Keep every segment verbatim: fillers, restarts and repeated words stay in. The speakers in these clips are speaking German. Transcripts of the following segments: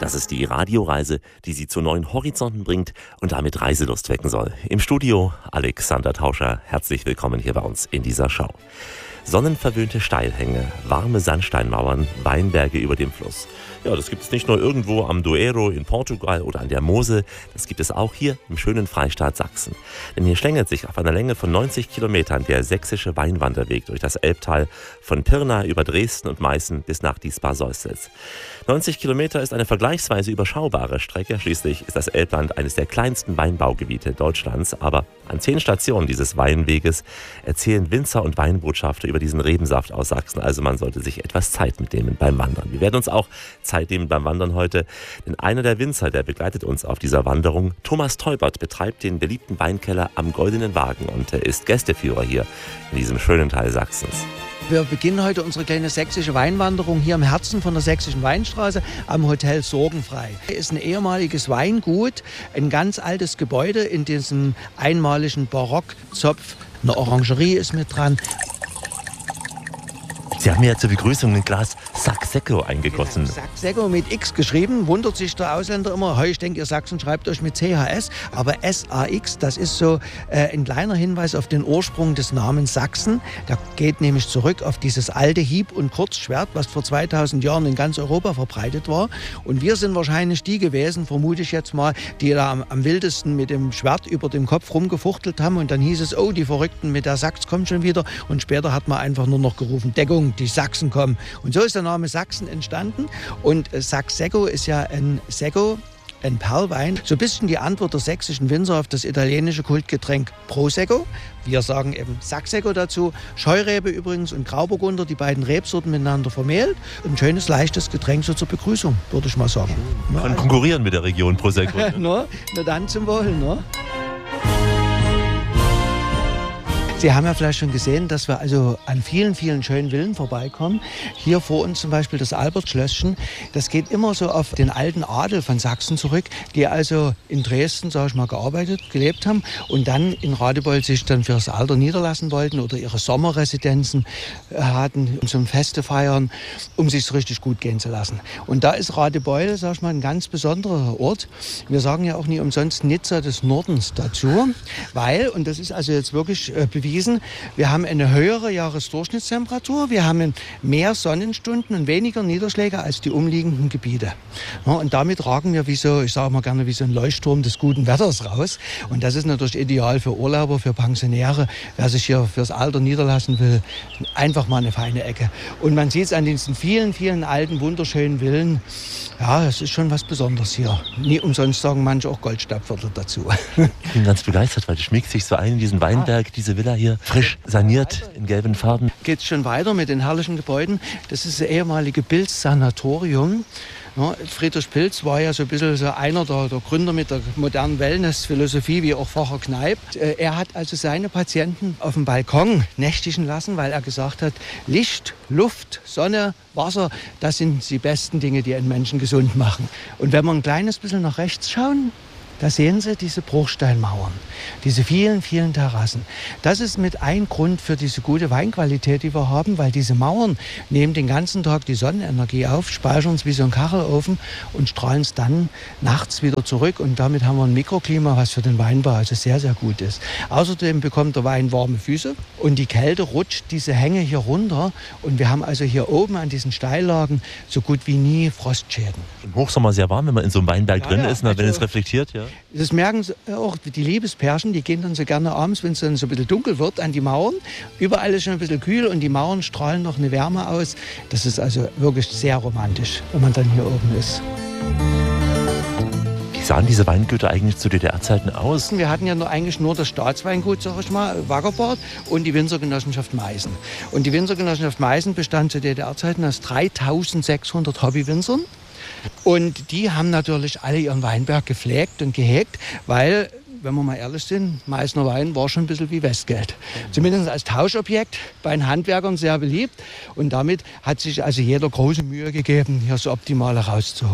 Das ist die Radioreise, die Sie zu neuen Horizonten bringt und damit Reiselust wecken soll. Im Studio Alexander Tauscher, herzlich willkommen hier bei uns in dieser Show. Sonnenverwöhnte Steilhänge, warme Sandsteinmauern, Weinberge über dem Fluss. Ja, das gibt es nicht nur irgendwo am Douro in Portugal oder an der Mosel, das gibt es auch hier im schönen Freistaat Sachsen. Denn hier schlängelt sich auf einer Länge von neunzig Kilometern der sächsische Weinwanderweg durch das Elbtal von Pirna über Dresden und Meißen bis nach Dietmar-Seußlitz. neunzig Kilometer ist eine vergleichsweise überschaubare Strecke. Schließlich ist das Elbland eines der kleinsten Weinbaugebiete Deutschlands. Aber an zehn Stationen dieses Weinweges erzählen Winzer und Weinbotschafter über diesen Rebensaft aus Sachsen. Also man sollte sich etwas Zeit mitnehmen beim Wandern. Wir werden uns auch Zeit nehmen beim Wandern heute. Denn einer der Winzer, der begleitet uns auf dieser Wanderung, Thomas Teubert, betreibt den beliebten Weinkeller am Goldenen Wagen und er ist Gästeführer hier in diesem schönen Teil Sachsens. Wir beginnen heute unsere kleine sächsische Weinwanderung hier im Herzen von der Sächsischen Weinstraße am Hotel Sorgenfrei. Hier ist ein ehemaliges Weingut, ein ganz altes Gebäude in diesem einmaligen Barockzopf. Eine Orangerie ist mit dran. Sie haben mir ja zur Begrüßung ein Glas Saxecco eingegossen. Genau, Saxecco mit X geschrieben, wundert sich der Ausländer immer. Heu, ich denke, ihr Sachsen schreibt euch mit C H S, aber S A X, das ist so äh, ein kleiner Hinweis auf den Ursprung des Namens Sachsen. Der geht nämlich zurück auf dieses alte Hieb- und Kurzschwert, was vor zweitausend Jahren in ganz Europa verbreitet war. Und wir sind wahrscheinlich die gewesen, vermute ich jetzt mal, die da am, am wildesten mit dem Schwert über dem Kopf rumgefuchtelt haben. Und dann hieß es, oh, die Verrückten mit der Sachs kommen schon wieder. Und später hat man einfach nur noch gerufen, Deckung, die Sachsen kommen. Und so ist der Name Sachsen entstanden. Und Saxecco ist ja ein Secco, ein Perlwein. So ein bisschen die Antwort der sächsischen Winzer auf das italienische Kultgetränk Prosecco. Wir sagen eben Saxecco dazu. Scheurebe übrigens und Grauburgunder, die beiden Rebsorten miteinander vermählt. Ein schönes, leichtes Getränk so zur Begrüßung, würde ich mal sagen. Man kann konkurrieren mit der Region Prosecco. no, na dann zum Wohl, no? Sie haben ja vielleicht schon gesehen, dass wir also an vielen, vielen schönen Villen vorbeikommen. Hier vor uns zum Beispiel das Albertschlösschen. Das geht immer so auf den alten Adel von Sachsen zurück, die also in Dresden, sag ich mal, gearbeitet, gelebt haben und dann in Radebeul sich dann fürs Alter niederlassen wollten oder ihre Sommerresidenzen hatten, um zum Feste feiern, um sich richtig gut gehen zu lassen. Und da ist Radebeul, sag ich mal, ein ganz besonderer Ort. Wir sagen ja auch nie umsonst Nizza des Nordens dazu, weil, und das ist also jetzt wirklich äh, bewiesen, wir haben eine höhere Jahresdurchschnittstemperatur, wir haben mehr Sonnenstunden und weniger Niederschläge als die umliegenden Gebiete. Ja, und damit ragen wir wie so, ich sage mal gerne, wie so ein Leuchtturm des guten Wetters raus. Und das ist natürlich ideal für Urlauber, für Pensionäre, wer sich hier fürs Alter niederlassen will. Einfach mal eine feine Ecke. Und man sieht es an diesen vielen, vielen alten, wunderschönen Villen. Ja, es ist schon was Besonderes hier. Nie umsonst sagen manche auch Goldstaubviertel dazu. Ich bin ganz begeistert, weil das schmiegt sich so ein in diesen Weinberg, diese Villa hier, frisch saniert in gelben Farben. Geht schon weiter mit den herrlichen Gebäuden. Das ist das ehemalige Pilz-Sanatorium. Ja, Friedrich Pilz war ja so ein bisschen so einer der, der Gründer mit der modernen Wellness-Philosophie, wie auch Pfarrer Kneipp. Er hat also seine Patienten auf dem Balkon nächtigen lassen, weil er gesagt hat, Licht, Luft, Sonne, Wasser, das sind die besten Dinge, die einen Menschen gesund machen. Und wenn wir ein kleines bisschen nach rechts schauen, da sehen Sie diese Bruchsteinmauern, diese vielen, vielen Terrassen. Das ist mit ein Grund für diese gute Weinqualität, die wir haben, weil diese Mauern nehmen den ganzen Tag die Sonnenenergie auf, speichern es wie so ein Kachelofen und strahlen es dann nachts wieder zurück. Und damit haben wir ein Mikroklima, was für den Weinbau also sehr, sehr gut ist. Außerdem bekommt der Wein warme Füße und die Kälte rutscht diese Hänge hier runter. Und wir haben also hier oben an diesen Steillagen so gut wie nie Frostschäden. Im Hochsommer sehr warm, wenn man in so einem Weinberg ja, drin ja, ist, wenn also es reflektiert. Ja. Das merken Sie auch die Liebespärchen, die gehen dann so gerne abends, wenn es dann so ein bisschen dunkel wird, an die Mauern. Überall ist schon ein bisschen kühl und die Mauern strahlen noch eine Wärme aus. Das ist also wirklich sehr romantisch, wenn man dann hier oben ist. Wie sahen diese Weingüter eigentlich zu D D R-Zeiten aus? Wir hatten ja nur, eigentlich nur das Staatsweingut, sag ich mal, Wackerbad und die Winzergenossenschaft Meißen. Und die Winzergenossenschaft Meißen bestand zu D D R-Zeiten aus dreitausendsechshundert Hobbywinzern. Und die haben natürlich alle ihren Weinberg gepflegt und gehegt, weil, wenn wir mal ehrlich sind, Meißner Wein war schon ein bisschen wie Westgeld. Zumindest als Tauschobjekt bei den Handwerkern sehr beliebt. Und damit hat sich also jeder große Mühe gegeben, hier so optimal herauszuholen.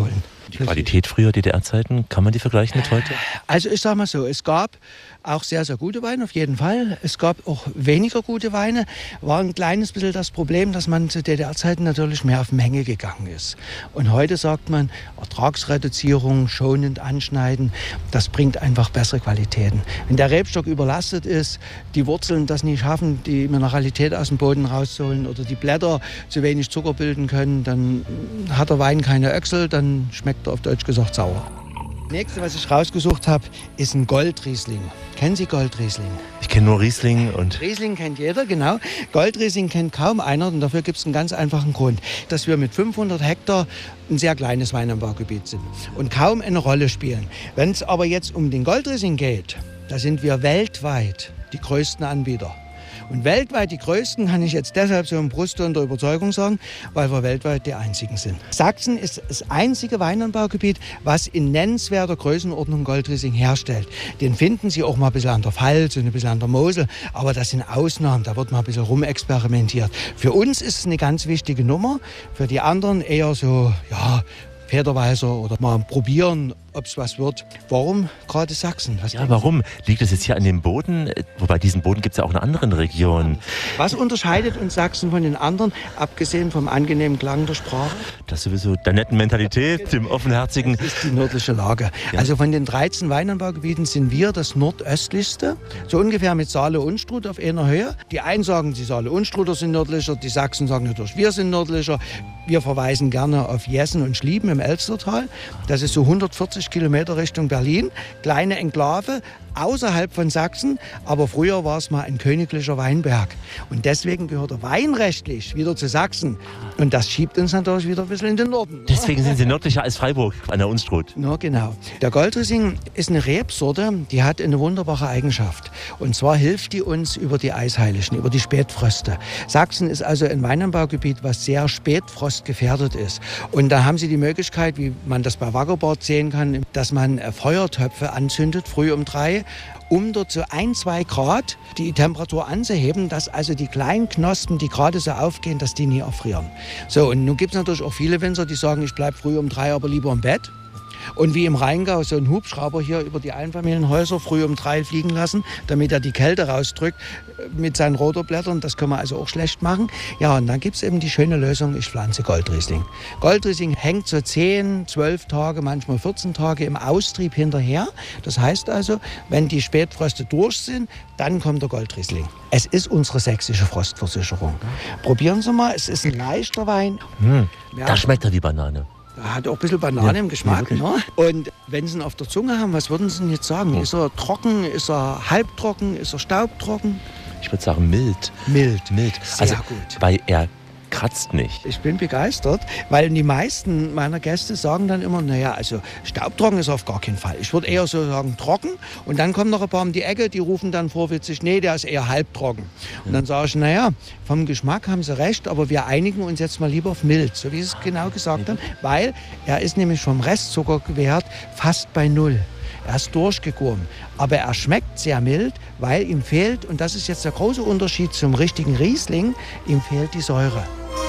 Die Qualität früher D D R-Zeiten, kann man die vergleichen mit heute? Also ich sage mal so, es gab auch sehr, sehr gute Weine, auf jeden Fall. Es gab auch weniger gute Weine. War ein kleines bisschen das Problem, dass man zu D D R-Zeiten natürlich mehr auf Menge gegangen ist. Und heute sagt man, Ertragsreduzierung, schonend anschneiden, das bringt einfach bessere Qualitäten. Wenn der Rebstock überlastet ist, die Wurzeln das nicht schaffen, die Mineralität aus dem Boden rauszuholen oder die Blätter zu wenig Zucker bilden können, dann hat der Wein keine Öchsel, dann schmeckt er auf Deutsch gesagt sauer. Das nächste, was ich rausgesucht habe, ist ein Goldriesling. Kennen Sie Goldriesling? Ich kenne nur Riesling und... Riesling kennt jeder, genau. Goldriesling kennt kaum einer und dafür gibt es einen ganz einfachen Grund, dass wir mit fünfhundert Hektar ein sehr kleines Weinanbaugebiet sind und kaum eine Rolle spielen. Wenn es aber jetzt um den Goldriesling geht, da sind wir weltweit die größten Anbieter. Und weltweit die größten kann ich jetzt deshalb so im Brustton der Überzeugung sagen, weil wir weltweit die einzigen sind. Sachsen ist das einzige Weinanbaugebiet, was in nennenswerter Größenordnung Goldriesling herstellt. Den finden Sie auch mal ein bisschen an der Pfalz und ein bisschen an der Mosel, aber das sind Ausnahmen, da wird mal ein bisschen rumexperimentiert. Für uns ist es eine ganz wichtige Nummer, für die anderen eher so, ja, Federweiser oder mal probieren, ob es was wird. Warum gerade Sachsen? Was ja, warum? Liegt es jetzt hier an dem Boden? Wobei diesen Boden gibt es ja auch in anderen Regionen. Was unterscheidet uns Sachsen von den anderen, abgesehen vom angenehmen Klang der Sprache? Das sowieso der netten Mentalität, dem offenherzigen. Das ist die nördliche Lage. Ja. Also von den dreizehn Weinanbaugebieten sind wir das nordöstlichste, so ungefähr mit Saale-Unstrut auf einer Höhe. Die einen sagen, die Saale-Unstruter sind nördlicher, die Sachsen sagen natürlich, wir sind nördlicher. Wir verweisen gerne auf Jessen und Schlieben im Elstertal. Das ist so hundertvierzig Kilometer Richtung Berlin. Kleine Enklave außerhalb von Sachsen, aber früher war es mal ein königlicher Weinberg. Und deswegen gehört er weinrechtlich wieder zu Sachsen. Und das schiebt uns natürlich wieder ein bisschen in den Norden. Deswegen sind Sie nördlicher als Freiburg an der Unstrut. Ja, genau. Der Goldriesling ist eine Rebsorte, die hat eine wunderbare Eigenschaft. Und zwar hilft die uns über die Eisheiligen, über die Spätfröste. Sachsen ist also ein Weinanbaugebiet, was sehr spätfrostgefährdet ist. Und da haben Sie die Möglichkeit, wie man das bei Wackerbart sehen kann, dass man Feuertöpfe anzündet, früh um drei, um dort so ein, zwei Grad die Temperatur anzuheben, dass also die kleinen Knospen, die gerade so aufgehen, dass die nie erfrieren. So, und nun gibt es natürlich auch viele Winzer, die sagen, ich bleibe früh um drei aber lieber im Bett. Und wie im Rheingau so ein Hubschrauber hier über die Einfamilienhäuser früh um drei fliegen lassen, damit er die Kälte rausdrückt mit seinen Rotorblättern. Das können wir also auch schlecht machen. Ja, und dann gibt es eben die schöne Lösung, ich pflanze Goldriesling. Goldriesling hängt so zehn, zwölf Tage, manchmal vierzehn Tage im Austrieb hinterher. Das heißt also, wenn die Spätfröste durch sind, dann kommt der Goldriesling. Es ist unsere sächsische Frostversicherung. Probieren Sie mal, es ist ein leichter Wein. Hm, ja. Da schmeckt er wie Banane. Hat auch ein bisschen Banane ja, im Geschmack. Ja, ne? Und wenn Sie ihn auf der Zunge haben, was würden Sie denn jetzt sagen? Oh. Ist er trocken, ist er halbtrocken, ist er staubtrocken? Ich würde sagen mild. Mild. Mild. Sehr also, gut. Weil er kratzt nicht. Ich bin begeistert, weil die meisten meiner Gäste sagen dann immer, naja, also staubtrocken ist auf gar keinen Fall. Ich würde eher so sagen trocken und dann kommen noch ein paar um die Ecke, die rufen dann vorwitzig, nee, der ist eher halbtrocken. Und dann sage ich, naja, vom Geschmack haben Sie recht, aber wir einigen uns jetzt mal lieber auf mild, so wie Sie es genau gesagt haben, weil er ist nämlich vom Restzuckerwert fast bei null. Er ist durchgegoren, aber er schmeckt sehr mild, weil ihm fehlt, und das ist jetzt der große Unterschied zum richtigen Riesling, ihm fehlt die Säure.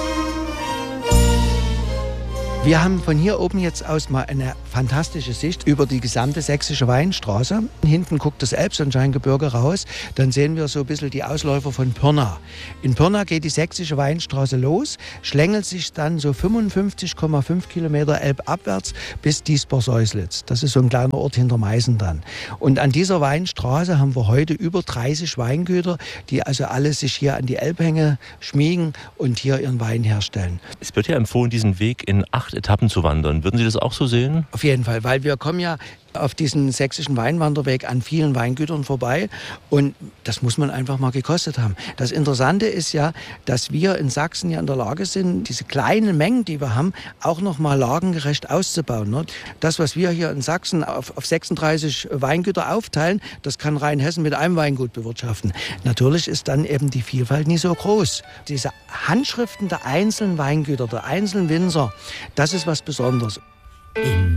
Wir haben von hier oben jetzt aus mal eine fantastische Sicht über die gesamte sächsische Weinstraße. Hinten guckt das Elbsandsteingebirge raus. Dann sehen wir so ein bisschen die Ausläufer von Pirna. In Pirna geht die sächsische Weinstraße los, schlängelt sich dann so fünfundfünfzig Komma fünf Kilometer elbabwärts bis Diesbar-Säuslitz. Das ist so ein kleiner Ort hinter Meißen dann. Und an dieser Weinstraße haben wir heute über dreißig Weingüter, die also alle sich hier an die Elbhänge schmiegen und hier ihren Wein herstellen. Es wird ja empfohlen, diesen Weg in acht Etappen zu wandern. Würden Sie das auch so sehen? Auf jeden Fall, weil wir kommen ja auf diesen sächsischen Weinwanderweg an vielen Weingütern vorbei und das muss man einfach mal gekostet haben. Das Interessante ist ja, dass wir in Sachsen ja in der Lage sind, diese kleinen Mengen, die wir haben, auch noch mal lagengerecht auszubauen. Ne? Das, was wir hier in Sachsen auf, auf sechsunddreißig Weingüter aufteilen, das kann Rheinhessen mit einem Weingut bewirtschaften. Natürlich ist dann eben die Vielfalt nicht so groß. Diese Handschriften der einzelnen Weingüter, der einzelnen Winzer, das ist was Besonderes.